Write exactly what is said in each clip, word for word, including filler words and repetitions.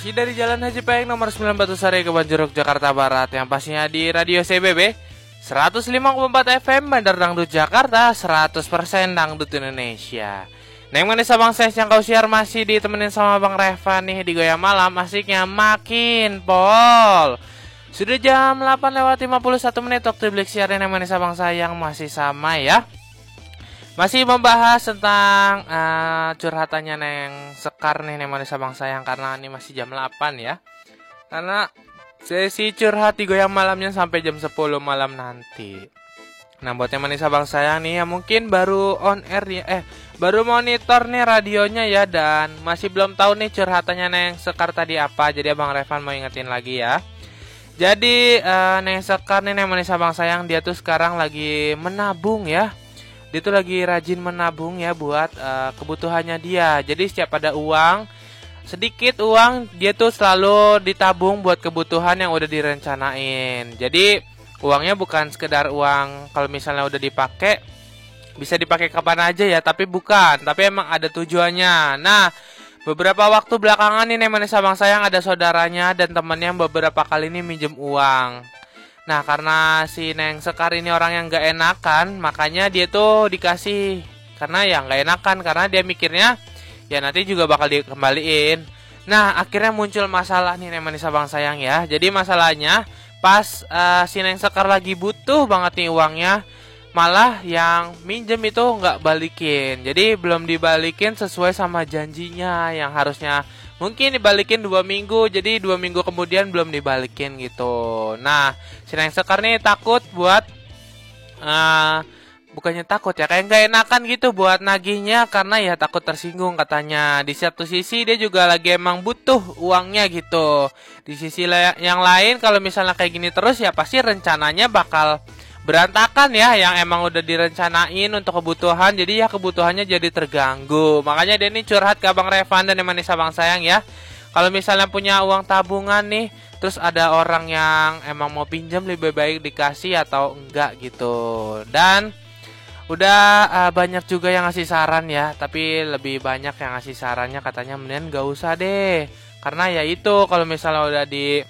Masih dari Jalan Haji Payeng nomor sembilan Batu Sari, Kebon Jeruk, Jakarta Barat. Yang pastinya di Radio C B B seratus lima koma empat F M, Bandar Dangdut Jakarta, seratus persen Dangdut Indonesia. Neng manis abang ses yang kau siar masih ditemenin sama Bang Revan nih di Goyang Malam. Asiknya makin pol. Sudah jam delapan lewat lima puluh satu menit. Waktu beli siaran yang manis abang sayang masih sama ya. Masih membahas tentang uh, curhatannya Neng Sekar nih, Neng manis abang sayang. Karena ini masih jam delapan ya. Karena sesi curhat di Goyang Malamnya sampai jam sepuluh malam nanti. Nah buat yang manis abang sayang nih ya mungkin baru on air ya, eh baru monitor nih radionya ya, dan masih belum tahu nih curhatannya Neng Sekar tadi apa. Jadi Abang Revan mau ingetin lagi ya. Jadi uh, Neng Sekar nih, Neng manis abang sayang, dia tuh sekarang lagi menabung ya. Dia tuh lagi rajin menabung ya buat uh, kebutuhannya dia. Jadi setiap ada uang, sedikit uang, dia tuh selalu ditabung buat kebutuhan yang udah direncanain. Jadi uangnya bukan sekedar uang kalau misalnya udah dipakai bisa dipakai kapan aja ya, tapi bukan, tapi emang ada tujuannya. Nah beberapa waktu belakangan ini manis abang sayang ada saudaranya dan temennya yang beberapa kali ini minjem uang. Nah karena si Neng Sekar ini orang yang gak enakan, makanya dia tuh dikasih. Karena ya gak enakan, karena dia mikirnya ya nanti juga bakal dikembaliin. Nah akhirnya muncul masalah nih Neng manis abang sayang ya. Jadi masalahnya pas uh, si Neng Sekar lagi butuh banget nih uangnya, malah yang minjem itu gak balikin. Jadi belum dibalikin sesuai sama janjinya yang harusnya mungkin dibalikin dua minggu, jadi dua minggu kemudian belum dibalikin gitu. Nah, si Neng Sekar nih takut buat, uh, bukannya takut ya, kayak gak enakan gitu buat nagihnya karena ya takut tersinggung katanya. Di satu sisi dia juga lagi emang butuh uangnya gitu. Di sisi la- yang lain kalau misalnya kayak gini terus ya pasti rencananya bakal berantakan ya, yang emang udah direncanain untuk kebutuhan, jadi ya kebutuhannya jadi terganggu. Makanya dia nih curhat ke Abang Revan dan yang manis abang sayang ya. Kalau misalnya punya uang tabungan nih, terus ada orang yang emang mau pinjam, lebih baik dikasih atau enggak gitu. Dan udah uh, banyak juga yang ngasih saran ya, tapi lebih banyak yang ngasih sarannya katanya mendingan gak usah deh. Karena ya itu kalau misalnya udah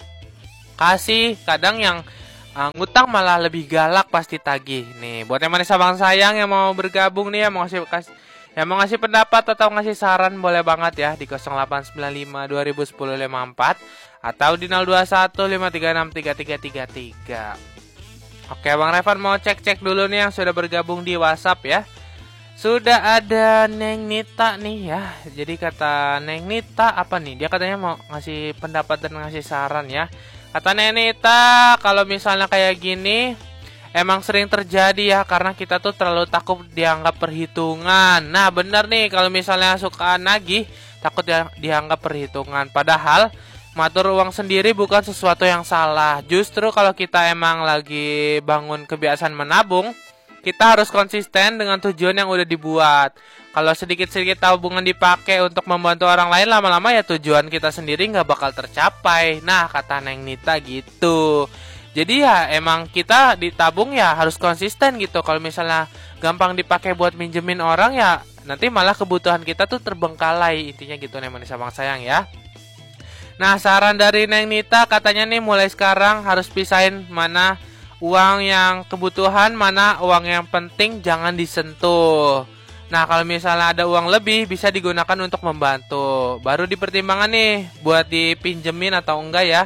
dikasih, kadang yang Uh, ngutang malah lebih galak pasti tagih. Nih buat yang manis abang sayang yang mau bergabung nih ya, mau ngasih kasih, yang mau ngasih pendapat atau ngasih saran boleh banget ya di nol delapan sembilan lima dua nol satu nol lima empat atau di nol dua satu lima tiga enam tiga tiga tiga tiga. Oke Bang Revan mau cek-cek dulu nih yang sudah bergabung di WhatsApp ya. Sudah ada Neng Nita nih ya. Jadi kata Neng Nita apa nih? Dia katanya mau ngasih pendapat dan ngasih saran ya. Kata Nenita, kalau misalnya kayak gini emang sering terjadi ya, karena kita tuh terlalu takut dianggap perhitungan. Nah bener nih, kalau misalnya suka nagih takut dianggap perhitungan. Padahal ngatur uang sendiri bukan sesuatu yang salah. Justru kalau kita emang lagi bangun kebiasaan menabung, kita harus konsisten dengan tujuan yang udah dibuat. Kalau sedikit-sedikit tabungan dipakai untuk membantu orang lain, lama-lama ya tujuan kita sendiri gak bakal tercapai. Nah kata Neng Nita gitu. Jadi ya emang kita ditabung ya harus konsisten gitu. Kalau misalnya gampang dipakai buat minjemin orang ya nanti malah kebutuhan kita tuh terbengkalai. Intinya gitu Neng manis abang sayang ya. Nah saran dari Neng Nita katanya nih mulai sekarang harus pisahin mana uang yang kebutuhan, mana uang yang penting jangan disentuh. Nah kalau misalnya ada uang lebih bisa digunakan untuk membantu. Baru dipertimbangkan nih buat dipinjemin atau enggak ya.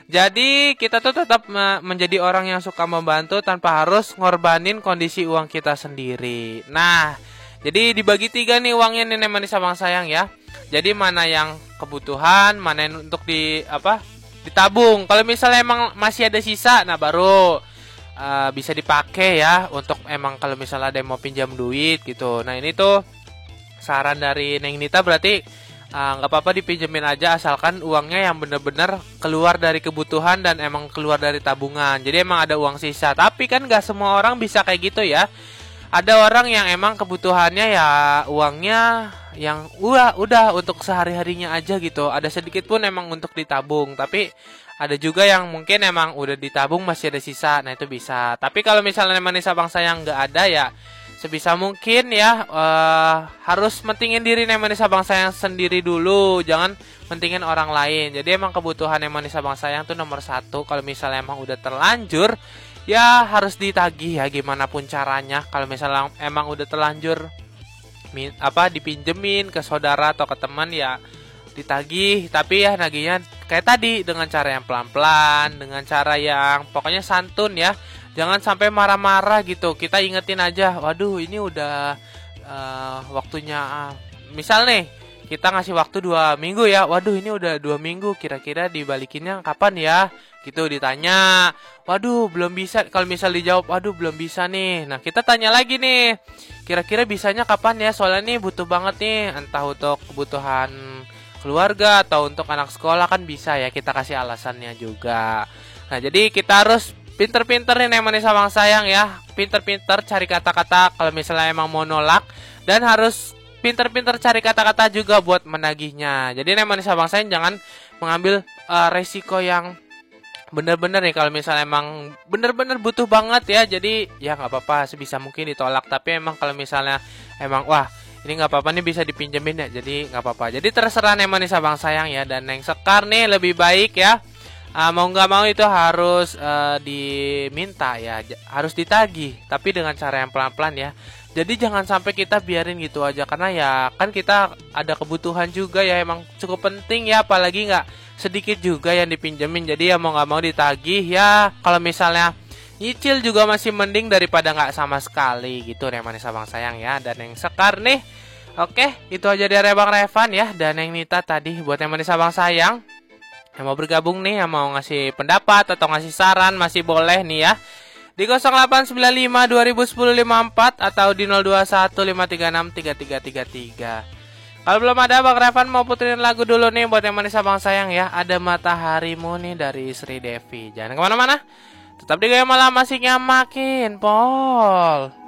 Jadi kita tuh tetap menjadi orang yang suka membantu tanpa harus ngorbanin kondisi uang kita sendiri. Nah jadi dibagi tiga nih uangnya nih manis abang sayang ya. Jadi mana yang kebutuhan, mana yang untuk di apa ditabung. Kalau misalnya emang masih ada sisa, nah baru Uh, bisa dipakai ya untuk emang kalau misalnya ada yang mau pinjam duit gitu. Nah ini tuh saran dari Neng Nita, berarti uh, gak apa-apa dipinjemin aja asalkan uangnya yang bener-bener keluar dari kebutuhan dan emang keluar dari tabungan. Jadi emang ada uang sisa. Tapi kan gak semua orang bisa kayak gitu ya. Ada orang yang emang kebutuhannya ya uangnya yang udah udah untuk sehari-harinya aja gitu. Ada sedikit pun emang untuk ditabung, tapi ada juga yang mungkin emang udah ditabung masih ada sisa. Nah itu bisa. Tapi kalau misalnya manis abang sayang gak ada ya sebisa mungkin ya uh, harus mentingin diri nih manis abang sayang sendiri dulu, jangan mentingin orang lain. Jadi emang kebutuhan yang manis abang sayang tuh nomor satu. Kalau misalnya emang udah terlanjur ya harus ditagih ya gimana pun caranya. Kalau misalnya emang udah terlanjur min, apa dipinjemin ke saudara atau ke teman ya ditagih, tapi ya nagihnya kayak tadi dengan cara yang pelan-pelan, dengan cara yang pokoknya santun ya. Jangan sampai marah-marah gitu. Kita ingetin aja, waduh ini udah uh, waktunya uh, misal nih kita ngasih waktu dua minggu ya. Waduh ini udah dua minggu, kira-kira dibalikinnya kapan ya? Gitu ditanya. Waduh belum bisa. Kalau misal dijawab, waduh belum bisa nih. Nah kita tanya lagi nih, kira-kira bisanya kapan ya? Soalnya nih butuh banget nih, entah untuk kebutuhan keluarga atau untuk anak sekolah kan bisa ya, kita kasih alasannya juga. Nah jadi kita harus pinter-pinter nih manis abang sayang ya, pinter-pinter cari kata-kata kalau misalnya emang mau nolak, dan harus pinter-pinter cari kata-kata juga buat menagihnya. Jadi nih manis abang sayang jangan mengambil uh, resiko yang bener-bener nih. Kalau misalnya emang bener-bener butuh banget ya, jadi ya nggak apa-apa sebisa mungkin ditolak. Tapi emang kalau misalnya emang wah ini nggak apa-apa nih bisa dipinjemin ya, jadi nggak apa-apa. Jadi terserah nih manis abang sayang ya. Dan Neng Sekar nih lebih baik ya, uh, mau nggak mau itu harus uh, diminta ya, j- harus ditagih, tapi dengan cara yang pelan-pelan ya. Jadi jangan sampai kita biarin gitu aja, karena ya kan kita ada kebutuhan juga ya, emang cukup penting ya, apalagi nggak sedikit juga yang dipinjemin. Jadi ya mau nggak mau ditagih ya. Kalau misalnya nyicil juga masih mending daripada nggak sama sekali gitu nih manis abang sayang ya. Dan yang Sekar nih, oke itu aja dari Abang Revan ya. Dan yang Nita tadi buat yang manis abang sayang yang mau bergabung nih, yang mau ngasih pendapat atau ngasih saran masih boleh nih ya, di nol delapan sembilan lima dua nol satu nol lima empat atau di nol dua satu lima tiga enam tiga tiga tiga tiga. Kalau belum ada, Bang Revan mau puterin lagu dulu nih buat yang manis abang sayang ya. Ada Mataharimu nih dari Sri Devi. Jangan kemana-mana, tetap di Gaya Malam, asiknya makin pol.